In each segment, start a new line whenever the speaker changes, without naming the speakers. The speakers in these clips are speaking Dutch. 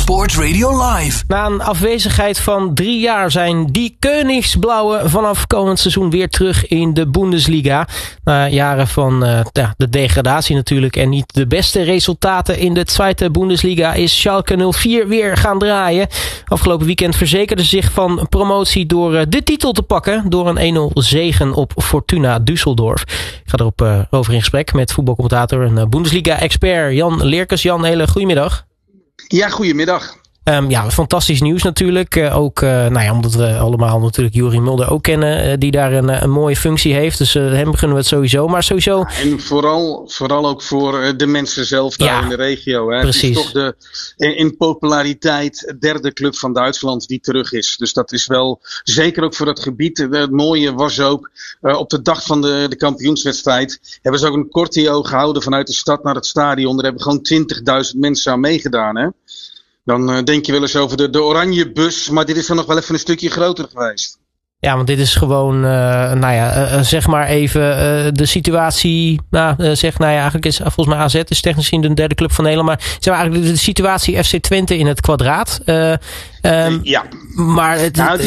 Sport Radio Live.
Na een afwezigheid van 3 jaar zijn die Koningsblauwe vanaf komend seizoen weer terug in de Bundesliga. Na jaren van de degradatie natuurlijk en niet de beste resultaten in de Tweede Bundesliga is Schalke 04 weer gaan draaien. Afgelopen weekend verzekerde zich van promotie door de titel te pakken door een 1-0 zegen op Fortuna Düsseldorf. Ik ga erop over in gesprek met voetbalcommentator en Bundesliga-expert Jan Leerkens. Jan, hele goedemiddag.
Ja, goedemiddag.
Fantastisch nieuws natuurlijk. Ook omdat we allemaal natuurlijk Juri Mulder ook kennen, die daar een mooie functie heeft. Dus hem beginnen we het sowieso. Maar sowieso.
Ja, en vooral ook voor de mensen zelf daar in de regio. Hè.
Precies.
Het is toch in populariteit derde club van Duitsland die terug is. Dus dat is wel, zeker ook voor dat gebied. Het mooie was ook, op de dag van de kampioenswedstrijd hebben ze ook een corteo gehouden vanuit de stad naar het stadion. Daar hebben gewoon 20.000 mensen aan meegedaan, hè. Dan denk je wel eens over de oranje bus, maar dit is dan nog wel even een stukje groter geweest.
Ja, want dit is gewoon, zeg maar even de situatie. Eigenlijk is volgens mij AZ is technisch gezien de derde club van Nederland. Maar zeg maar eigenlijk de situatie FC Twente in het kwadraat.
Ja.
Maar het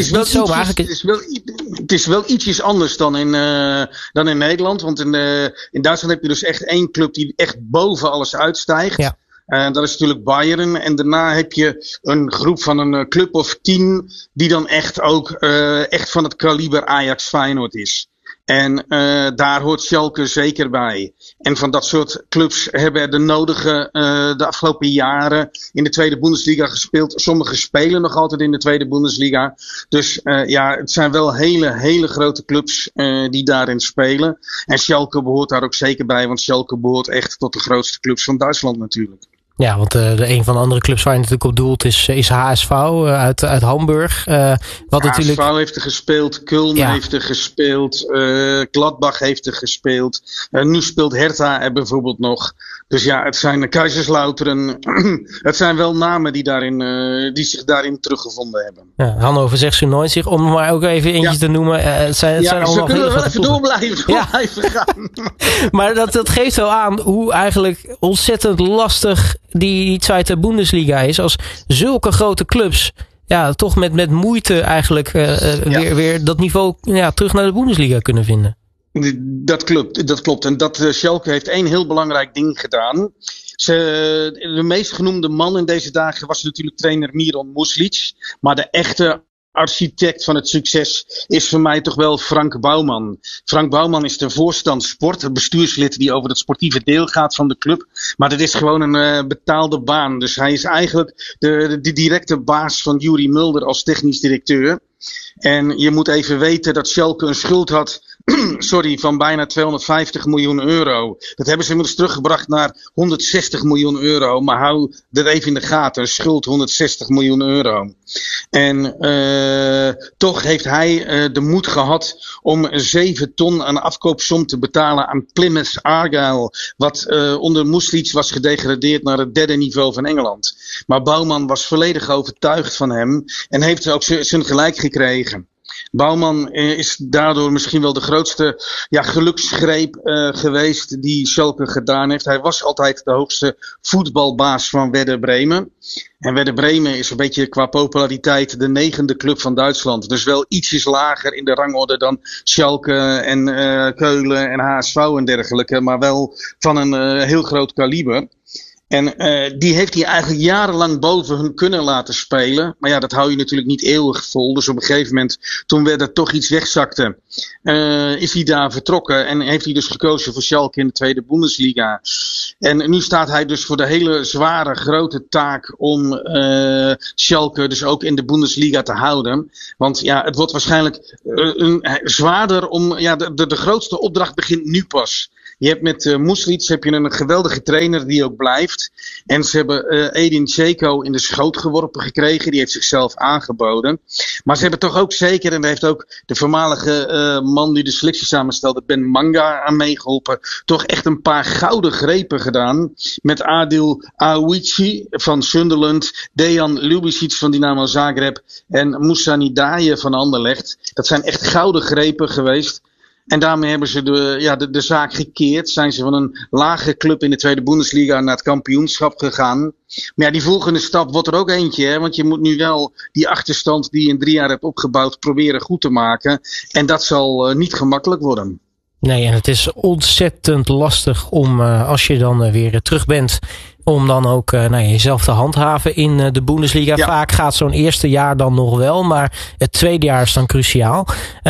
is wel ietsjes anders dan in Nederland. Want in Duitsland heb je dus echt één club die echt boven alles uitstijgt. Ja. Dat is natuurlijk Bayern. En daarna heb je een groep van een club of 10 die dan echt ook echt van het kaliber Ajax Feyenoord is. En daar hoort Schalke zeker bij. En van dat soort clubs hebben er de afgelopen jaren in de Tweede Bundesliga gespeeld. Sommige spelen nog altijd in de Tweede Bundesliga. Dus het zijn wel hele grote clubs die daarin spelen. En Schalke behoort daar ook zeker bij. Want Schalke behoort echt tot de grootste clubs van Duitsland natuurlijk.
Ja, want een van de andere clubs waar je natuurlijk op doelt is HSV uit Hamburg.
HSV heeft er gespeeld, Köln heeft er gespeeld, Gladbach heeft er gespeeld. Nu speelt Hertha er bijvoorbeeld nog. Dus ja, het zijn Kaiserslautern. Het zijn wel namen die zich daarin teruggevonden hebben.
Ja, Hannover 96, om maar ook even eentje te noemen. Het zijn allemaal
kunnen we wel even door blijven gaan.
Maar dat geeft wel aan hoe eigenlijk ontzettend lastig die Tweede Bundesliga is. Als zulke grote clubs toch met moeite eigenlijk weer dat niveau terug naar de Bundesliga kunnen vinden.
Dat klopt. En Schalke heeft één heel belangrijk ding gedaan. De meest genoemde man in deze dagen was natuurlijk trainer Miran Muslic. Maar de echte architect van het succes is voor mij toch wel Frank Bouwman. Frank Bouwman is de voorstand sport, het bestuurslid die over het sportieve deel gaat van de club. Maar dat is gewoon een betaalde baan. Dus hij is eigenlijk de directe baas van Juri Mulder als technisch directeur. En je moet even weten dat Schalke een schuld had van bijna 250 miljoen euro. Dat hebben ze inmiddels teruggebracht naar 160 miljoen euro. Maar hou dat even in de gaten. Een schuld 160 miljoen euro. En toch heeft hij de moed gehad om 7 ton aan afkoopsom te betalen aan Plymouth Argyle. Wat onder Muslic was gedegradeerd naar het derde niveau van Engeland. Maar Bouwman was volledig overtuigd van hem. En heeft ook zijn gelijk gekregen. Bouwman is daardoor misschien wel de grootste geluksgreep geweest die Schalke gedaan heeft. Hij was altijd de hoogste voetbalbaas van Werder Bremen. En Werder Bremen is een beetje qua populariteit de 9e club van Duitsland. Dus wel ietsjes lager in de rangorde dan Schalke en Keulen en HSV en dergelijke. Maar wel van een heel groot kaliber. En die heeft hij eigenlijk jarenlang boven hun kunnen laten spelen. Maar ja, dat hou je natuurlijk niet eeuwig vol. Dus op een gegeven moment, toen er toch iets wegzakte, is hij daar vertrokken. En heeft hij dus gekozen voor Schalke in de Tweede Bundesliga. En nu staat hij dus voor de hele zware, grote taak om Schalke dus ook in de Bundesliga te houden. Want ja, het wordt waarschijnlijk zwaarder om... Ja, de grootste opdracht begint nu pas. Je hebt met Muslic heb je een geweldige trainer die ook blijft. En ze hebben Edin Dzeko in de schoot geworpen gekregen. Die heeft zichzelf aangeboden. Maar ze hebben toch ook zeker, en daar heeft ook de voormalige man die de selectie samenstelde, Ben Manga, aan meegeholpen. Toch echt een paar gouden grepen gedaan. Met Adil Aouichi van Sunderland, Dejan Ljubicic van Dynamo Zagreb en Moussa Nidaye van Anderlecht. Dat zijn echt gouden grepen geweest. En daarmee hebben ze de zaak gekeerd. Zijn ze van een lage club in de tweede Bundesliga naar het kampioenschap gegaan. Maar ja, die volgende stap wordt er ook eentje. Hè? Want je moet nu wel die achterstand die je in 3 jaar hebt opgebouwd proberen goed te maken. En dat zal niet gemakkelijk worden.
Nee, en het is ontzettend lastig om als je dan weer terug bent, om dan ook jezelf te handhaven in de Bundesliga. Ja. Vaak gaat zo'n eerste jaar dan nog wel, maar het tweede jaar is dan cruciaal.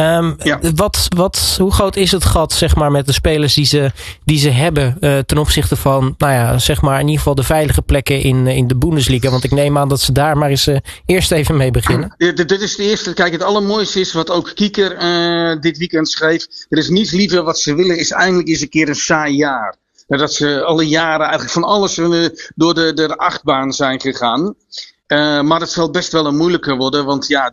Hoe groot is het gat, zeg maar, met de spelers die ze hebben ten opzichte van, zeg maar in ieder geval de veilige plekken in de Bundesliga? Want ik neem aan dat ze daar maar eens eerst even mee beginnen.
Dit is de eerste. Kijk, het allermooiste is wat ook Kieker dit weekend schreef. Er is niets liever wat ze willen, is eindelijk eens een keer een saai jaar. Dat ze alle jaren eigenlijk van alles door de achtbaan zijn gegaan. Maar het zal best wel een moeilijker worden, want ja,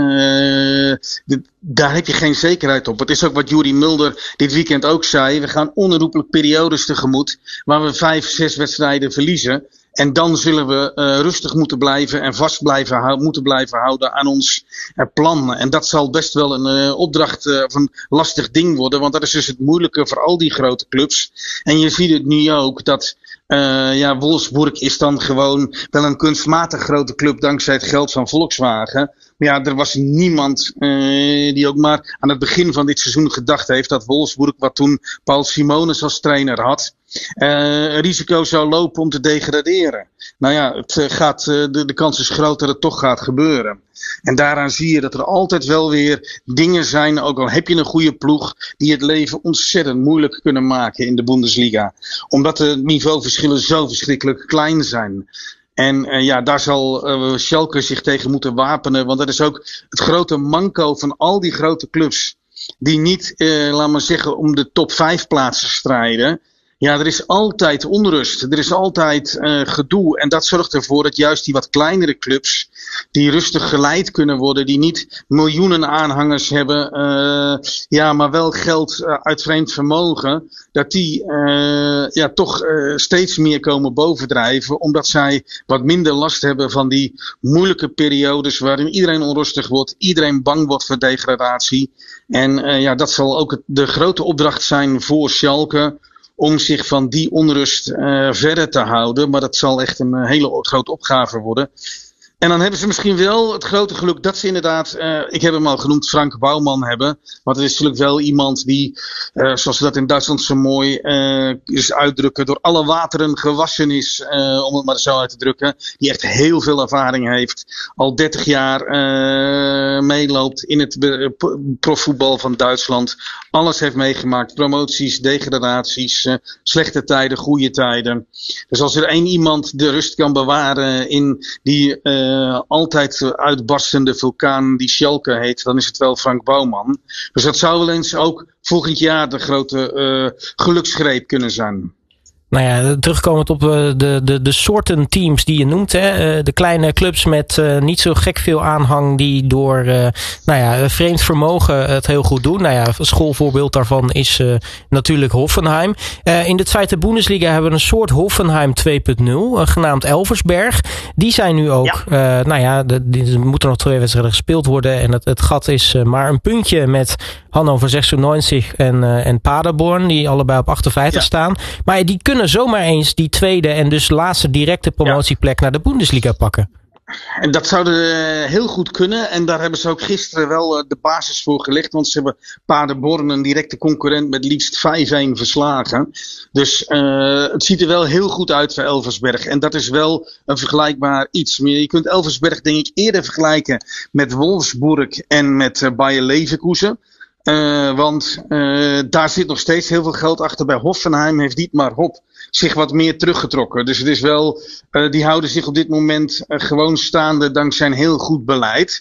daar heb je geen zekerheid op. Het is ook wat Juri Mulder dit weekend ook zei. We gaan onherroepelijk periodes tegemoet waar we 5, 6 wedstrijden verliezen. En dan zullen we rustig moeten blijven en vast moeten blijven houden aan ons plan. En dat zal best wel een opdracht of een lastig ding worden. Want dat is dus het moeilijke voor al die grote clubs. En je ziet het nu ook dat Wolfsburg is dan gewoon wel een kunstmatig grote club dankzij het geld van Volkswagen. Maar ja, er was niemand die ook maar aan het begin van dit seizoen gedacht heeft dat Wolfsburg, wat toen Paul Simonis als trainer had, risico zou lopen om te degraderen. Nou ja, de kans is groot dat het toch gaat gebeuren. En daaraan zie je dat er altijd wel weer dingen zijn, ook al heb je een goede ploeg, die het leven ontzettend moeilijk kunnen maken in de Bundesliga. Omdat de niveauverschillen zo verschrikkelijk klein zijn. En daar zal Schalke zich tegen moeten wapenen. Want dat is ook het grote manco van al die grote clubs. Die niet, laat maar zeggen, om de top 5 plaatsen strijden. Ja, er is altijd onrust. Er is altijd gedoe. En dat zorgt ervoor dat juist die wat kleinere clubs, die rustig geleid kunnen worden, die niet miljoenen aanhangers hebben, maar wel geld uit vreemd vermogen, dat die toch steeds meer komen bovendrijven, omdat zij wat minder last hebben van die moeilijke periodes waarin iedereen onrustig wordt, iedereen bang wordt voor degradatie. En dat zal ook de grote opdracht zijn voor Schalke, om zich van die onrust verder te houden. Maar dat zal echt een hele grote opgave worden. En dan hebben ze misschien wel het grote geluk dat ze inderdaad, ik heb hem al genoemd, Frank Bouwman hebben. Want het is natuurlijk wel iemand die, zoals ze dat in Duitsland zo mooi is uitdrukken, door alle wateren gewassen is, om het maar zo uit te drukken. Die echt heel veel ervaring heeft. Al 30 jaar meeloopt in het profvoetbal van Duitsland. Alles heeft meegemaakt. Promoties, degradaties, slechte tijden, goede tijden. Dus als er één iemand de rust kan bewaren in die altijd uitbarstende vulkaan die Schalke heet, dan is het wel Frank Bouwman. Dus dat zou wel eens ook volgend jaar de grote geluksgreep kunnen zijn.
Nou ja, terugkomend op de soorten teams die je noemt. Hè? De kleine clubs met niet zo gek veel aanhang die door vreemd vermogen het heel goed doen. Nou ja, een schoolvoorbeeld daarvan is natuurlijk Hoffenheim. In de tweede Bundesliga hebben we een soort Hoffenheim 2.0, genaamd Elversberg. Die zijn nu ook, er moeten nog 2 wedstrijden gespeeld worden. En het gat is maar een puntje met Hannover 96 en Paderborn, die allebei op 58 staan. Maar die kunnen zomaar eens die tweede en dus laatste directe promotieplek naar de Bundesliga pakken.
En dat zou heel goed kunnen. En daar hebben ze ook gisteren wel de basis voor gelegd. Want ze hebben Paderborn, een directe concurrent, met liefst 5-1 verslagen. Dus het ziet er wel heel goed uit voor Elversberg. En dat is wel een vergelijkbaar iets. Je kunt Elversberg denk ik eerder vergelijken met Wolfsburg en met Bayer Leverkusen. Want daar zit nog steeds heel veel geld achter. Bij Hoffenheim heeft Dietmar Hopp zich wat meer teruggetrokken. Dus het is wel, die houden zich op dit moment gewoon staande dankzij een heel goed beleid.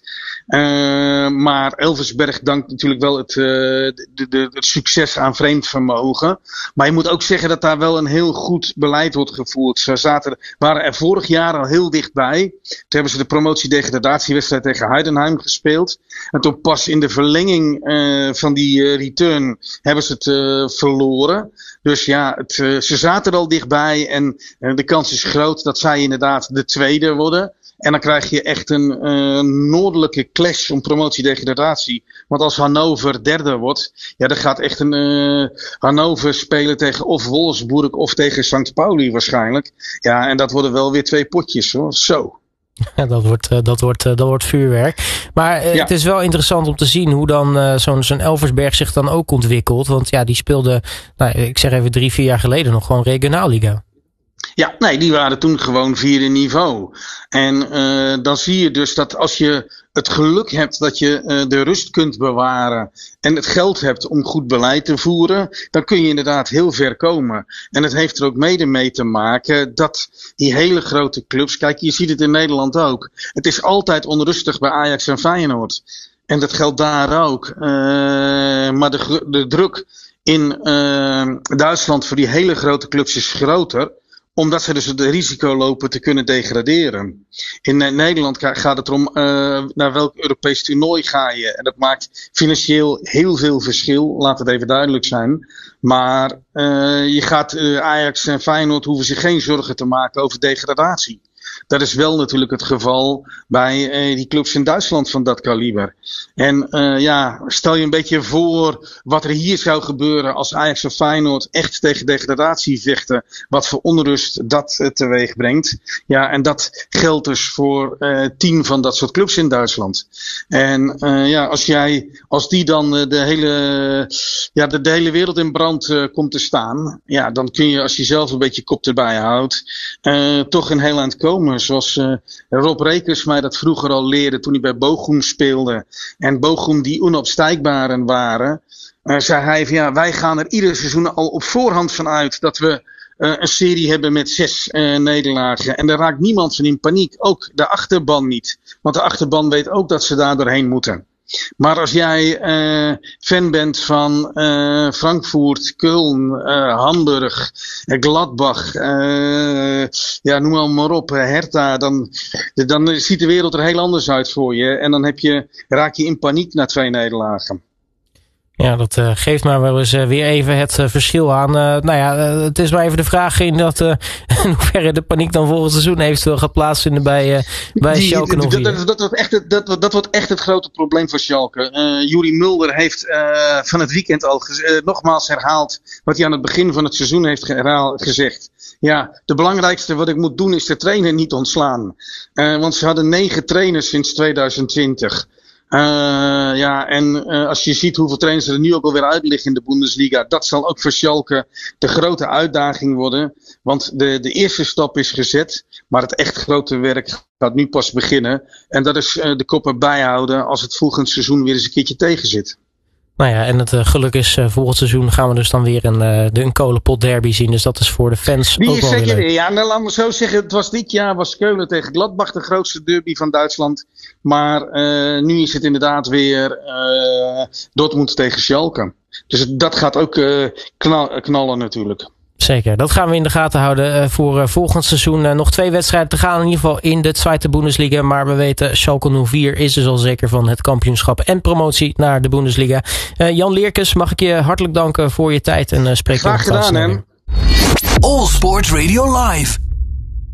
Maar Elversberg dankt natuurlijk wel het succes aan vreemd vermogen. Maar je moet ook zeggen dat daar wel een heel goed beleid wordt gevoerd. Ze waren er vorig jaar al heel dichtbij. Toen hebben ze de promotie-degradatiewedstrijd tegen Heidenheim gespeeld. En toen pas in de verlenging van die return hebben ze het verloren. Dus ja, ze zaten er al dichtbij en de kans is groot dat zij inderdaad de tweede worden. En dan krijg je echt een noordelijke clash om promotie-degradatie. Want als Hannover derde wordt, ja, dan gaat echt Hannover spelen tegen of Wolfsburg of tegen St. Pauli waarschijnlijk. Ja, en dat worden wel weer 2 potjes hoor. Zo.
Ja, dat wordt vuurwerk. Maar het is wel interessant om te zien hoe dan zo'n Elversberg zich dan ook ontwikkelt. Want ja, die speelde, ik zeg even 3-4 jaar geleden nog gewoon regionaalliga.
Ja, nee, die waren toen gewoon 4e niveau. En dan zie je dus dat als je het geluk hebt dat je de rust kunt bewaren en het geld hebt om goed beleid te voeren, dan kun je inderdaad heel ver komen. En het heeft er ook mede mee te maken dat die hele grote clubs, kijk, je ziet het in Nederland ook. Het is altijd onrustig bij Ajax en Feyenoord. En dat geldt daar ook. Maar de druk in Duitsland voor die hele grote clubs is groter, omdat ze dus het risico lopen te kunnen degraderen. In Nederland gaat het erom naar welk Europees toernooi ga je. En dat maakt financieel heel veel verschil. Laat het even duidelijk zijn. Maar je gaat Ajax en Feyenoord hoeven zich geen zorgen te maken over degradatie. Dat is wel natuurlijk het geval bij die clubs in Duitsland van dat kaliber. En stel je een beetje voor wat er hier zou gebeuren als Ajax en Feyenoord echt tegen degradatie vechten. Wat voor onrust dat teweeg brengt. Ja, en dat geldt dus voor 10 van dat soort clubs in Duitsland. En als die dan de hele wereld in brand komt te staan. Ja, dan kun je als je zelf een beetje kop erbij houdt toch een heel eind komen. Zoals Rob Rekers mij dat vroeger al leerde toen hij bij Bochum speelde. En Bochum die onopstijgbaren waren. Zei hij van wij gaan er ieder seizoen al op voorhand van uit dat we een serie hebben met 6 nederlagen. En daar raakt niemand van in paniek. Ook de achterban niet. Want de achterban weet ook dat ze daar doorheen moeten. Maar als jij fan bent van Frankfurt, Köln, Hamburg, Gladbach, noem maar op, Hertha, dan ziet de wereld er heel anders uit voor je. En dan raak je in paniek na 2 nederlagen.
Ja, dat geeft maar wel eens weer even het verschil aan. Het is maar even de vraag in hoeverre de paniek dan volgend seizoen eventueel gaat plaatsvinden bij Schalke 04.
Dat wordt echt het grote probleem voor Schalke. Juri Mulder heeft van het weekend al nogmaals herhaald wat hij aan het begin van het seizoen heeft gezegd. Ja, de belangrijkste wat ik moet doen is de trainer niet ontslaan. Want ze hadden 9 trainers sinds 2020. Als je ziet hoeveel trainers er nu ook alweer uit liggen in de Bundesliga, dat zal ook voor Schalke de grote uitdaging worden. Want de eerste stap is gezet, maar het echt grote werk gaat nu pas beginnen. En dat is de kop erbij houden als het volgend seizoen weer eens een keertje tegen zit.
Nou ja, en het geluk is volgend seizoen gaan we dus dan weer een kolenpot derby zien. Dus dat is voor de fans ook wel weer leuk.
Ja, laat me zo zeggen. Dit jaar was Keulen tegen Gladbach de grootste derby van Duitsland. Maar nu is het inderdaad weer Dortmund tegen Schalke. Dus dat gaat ook knallen natuurlijk.
Zeker, dat gaan we in de gaten houden voor volgend seizoen. Nog 2 wedstrijden te gaan in ieder geval in de Zweite Bundesliga. Maar we weten, Schalke 04 is dus al zeker van het kampioenschap en promotie naar de Bundesliga. Jan Leerkens, mag ik je hartelijk danken voor je tijd en spreek je nog
graag gedaan, hè?
All Sports Radio Live.